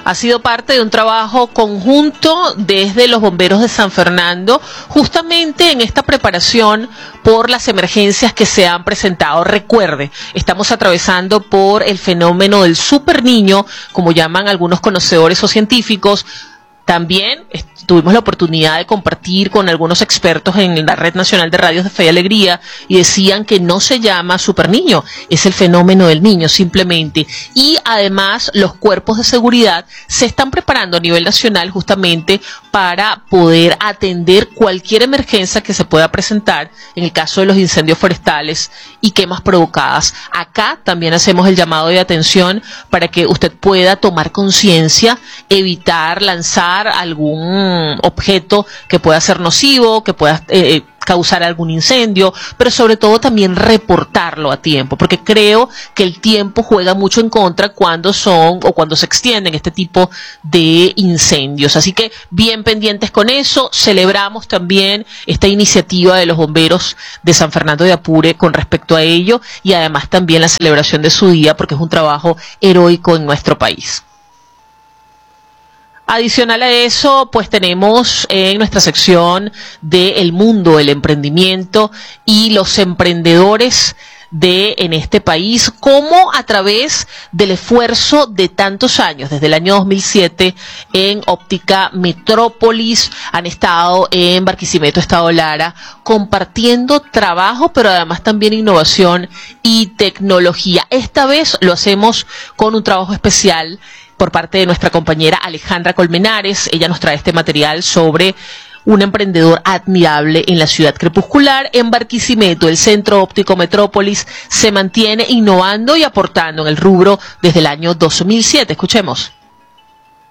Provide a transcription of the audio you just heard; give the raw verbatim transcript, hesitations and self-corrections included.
Ha sido parte de un trabajo conjunto desde los bomberos de San Fernando, justamente en esta preparación por las emergencias que se han presentado. Recuerde, estamos atravesando por el fenómeno del super niño, como llaman algunos conocedores o científicos. También tuvimos la oportunidad de compartir con algunos expertos en la Red Nacional de Radios de Fe y Alegría y decían que no se llama super niño, es el fenómeno del niño simplemente. Y además los cuerpos de seguridad se están preparando a nivel nacional justamente para poder atender cualquier emergencia que se pueda presentar en el caso de los incendios forestales y quemas provocadas. Acá también hacemos el llamado de atención para que usted pueda tomar conciencia, evitar lanzar algún objeto que pueda ser nocivo, que pueda eh, causar algún incendio, pero sobre todo también reportarlo a tiempo, porque creo que el tiempo juega mucho en contra cuando son o cuando se extienden este tipo de incendios. Así que bien pendientes con eso. Celebramos también esta iniciativa de los bomberos de San Fernando de Apure con respecto a ello y además también la celebración de su día, porque es un trabajo heroico en nuestro país. Adicional a eso, pues tenemos en nuestra sección de El Mundo, el Emprendimiento y los emprendedores de en este país, cómo a través del esfuerzo de tantos años, desde el año dos mil siete en Óptica Metrópolis, han estado en Barquisimeto, Estado Lara, compartiendo trabajo, pero además también innovación y tecnología. Esta vez lo hacemos con un trabajo especial por parte de nuestra compañera Alejandra Colmenares. Ella nos trae este material sobre un emprendedor admirable en la ciudad crepuscular. En Barquisimeto, el Centro Óptico Metrópolis se mantiene innovando y aportando en el rubro desde el año dos mil siete. Escuchemos.